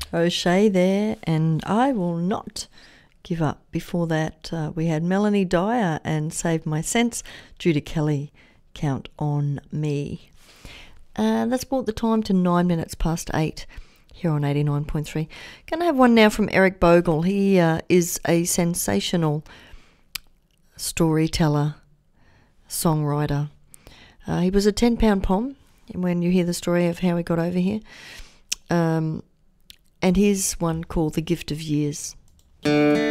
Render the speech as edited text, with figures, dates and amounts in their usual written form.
O'Shea there, and I Will Not Give Up. Before that, we had Melanie Dyer and Save My Sense, Judy Kelly, Count on Me. That's brought the time to 9 minutes past 8 here on 89.3. Going to have one now from Eric Bogle. He is a sensational storyteller, songwriter. He was a 10-pound pom when you hear the story of how he got over here. And here's one called The Gift of Years.